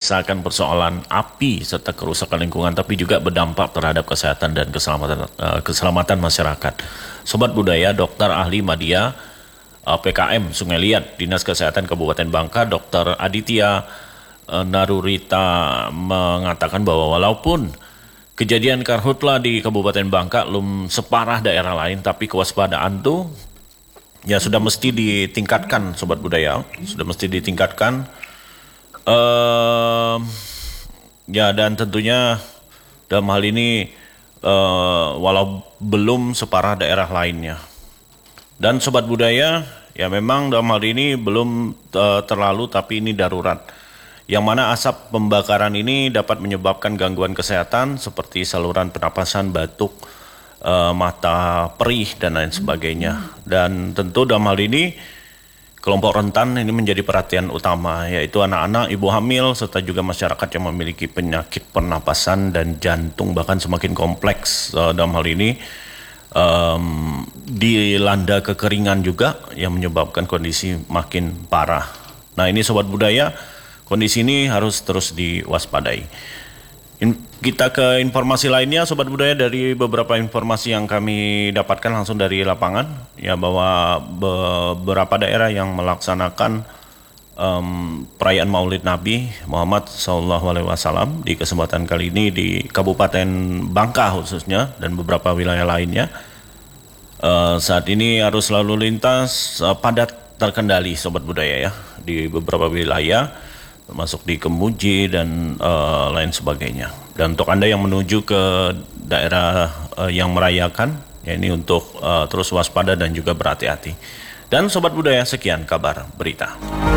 menyisakan persoalan api serta kerusakan lingkungan, tapi juga berdampak terhadap kesehatan dan keselamatan masyarakat. Sobat Budaya, Dokter Ahli Media PKM Sungai Liat, Dinas Kesehatan Kabupaten Bangka, Dr. Aditya Narurita mengatakan bahwa walaupun kejadian karhutla di Kabupaten Bangka belum separah daerah lain, tapi kewaspadaan tuh ya sudah mesti ditingkatkan, Sobat Budaya, sudah mesti ditingkatkan. Ya, dan tentunya dalam hal ini walau belum separah daerah lainnya. Dan Sobat Budaya, ya memang dalam hal ini belum terlalu, tapi ini darurat. Yang mana asap pembakaran ini dapat menyebabkan gangguan kesehatan seperti saluran pernapasan, batuk, mata perih, dan lain sebagainya. Dan tentu dalam hal ini kelompok rentan ini menjadi perhatian utama, yaitu anak-anak, ibu hamil, serta juga masyarakat yang memiliki penyakit pernapasan dan jantung, bahkan semakin kompleks dalam hal ini. Dilanda kekeringan juga yang menyebabkan kondisi makin parah. Nah, ini Sobat Budaya, kondisi ini harus terus diwaspadai. Kita ke informasi lainnya, Sobat Budaya, dari beberapa informasi yang kami dapatkan langsung dari lapangan, ya bahwa beberapa daerah yang melaksanakan perayaan Maulid Nabi Muhammad SAW di kesempatan kali ini di Kabupaten Bangka khususnya dan beberapa wilayah lainnya. Saat ini arus lalu lintas padat terkendali, Sobat Budaya, ya, di beberapa wilayah termasuk di Kemuji dan lain sebagainya. Dan untuk Anda yang menuju ke daerah yang merayakan, ya ini untuk terus waspada dan juga berhati-hati. Dan Sobat Budaya, sekian kabar berita.